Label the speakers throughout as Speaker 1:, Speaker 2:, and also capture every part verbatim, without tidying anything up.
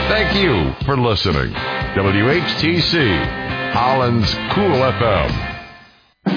Speaker 1: Thank you for listening. W H T C, Holland's Cool F M.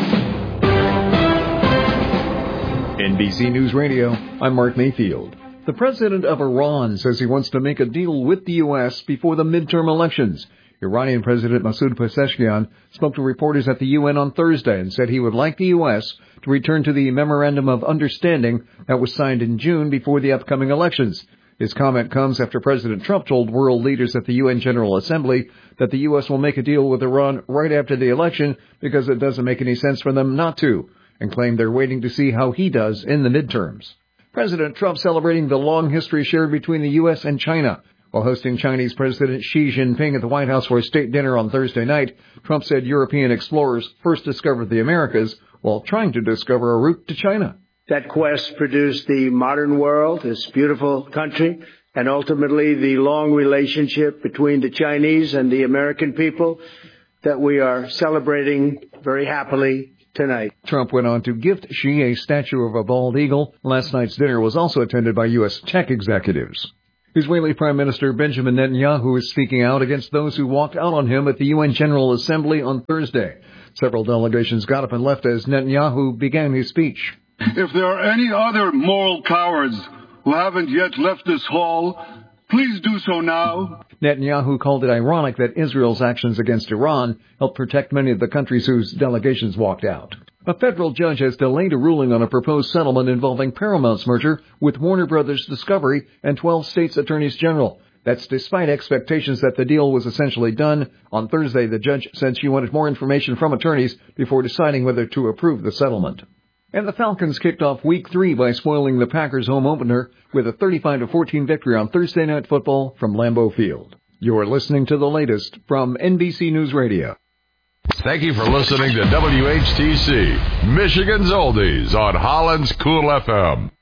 Speaker 2: N B C News Radio, I'm Mark Mayfield. The president of Iran says he wants to make a deal with the U S before the midterm elections. Iranian President Masoud Pezeshkian spoke to reporters at the U N on Thursday and said he would like the U S to return to the Memorandum of Understanding that was signed in June before the upcoming elections. His comment comes after President Trump told world leaders at the U N General Assembly that the U S will make a deal with Iran right after the election because it doesn't make any sense for them not to, and claimed they're waiting to see how he does in the midterms. President Trump celebrating the long history shared between the U S and China. While hosting Chinese President Xi Jinping at the White House for a state dinner on Thursday night, Trump said European explorers first discovered the Americas while trying to discover a route to China.
Speaker 3: That quest produced the modern world, this beautiful country, and ultimately the long relationship between the Chinese and the American people that we are celebrating very happily tonight.
Speaker 2: Trump went on to gift Xi a statue of a bald eagle. Last night's dinner was also attended by U S tech executives. Israeli Prime Minister Benjamin Netanyahu is speaking out against those who walked out on him at the U N General Assembly on Thursday. Several delegations got up and left as Netanyahu began his speech.
Speaker 4: If there are any other moral cowards who haven't yet left this hall, please do so now.
Speaker 2: Netanyahu called it ironic that Israel's actions against Iran helped protect many of the countries whose delegations walked out. A federal judge has delayed a ruling on a proposed settlement involving Paramount's merger with Warner Brothers Discovery and twelve states' attorneys general. That's despite expectations that the deal was essentially done. On Thursday, the judge said she wanted more information from attorneys before deciding whether to approve the settlement. And the Falcons kicked off week three by spoiling the Packers home opener with a thirty-five to fourteen victory on Thursday Night Football from Lambeau Field. You're listening to the latest from N B C News Radio.
Speaker 1: Thank you for listening to W H T C, Michigan's Oldies on Holland's Cool F M.